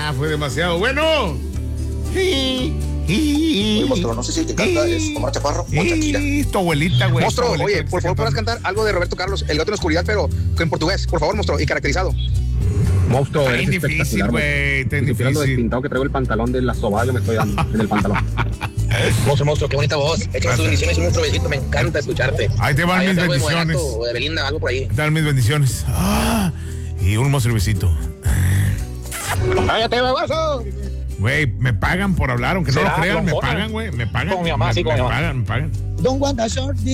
fue demasiado bueno. Oye, monstruo, no sé si el que canta es Omar Chaparro o Shakira. Tu abuelita, güey. Monstruo, oye, por favor, podrás cantar algo de Roberto Carlos, El gato en la oscuridad, pero en portugués, por favor, monstruo, y caracterizado. Monstruo, Está eres difícil, espectacular, güey. Está Si supieras lo difícil. despintado que traigo el pantalón de la sobada que me estoy dando en el pantalón. Monstruo, qué bonita voz. Échame tus bendiciones y un besito, me encanta escucharte. Ahí te van mis algo de bendiciones. Moderato o de Belinda, algo por ahí. Ahí te van mis bendiciones. Y un cervecito. ¡Cállate, baboso! Güey, me pagan por hablar, aunque no lo ¿Será crean, me trombona? pagan, güey. Me pagan. Con mi mamá, sí, con mi mamá. Me pagan. Don't want a short